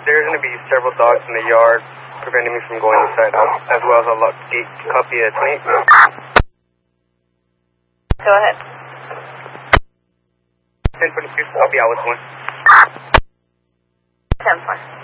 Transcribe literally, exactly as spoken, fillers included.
there's going to be several dogs in the yard preventing me from going inside, as well as a locked gate. Copy at twenty-eight. Go ahead. ten twenty-two, I'll be out with one. ten four.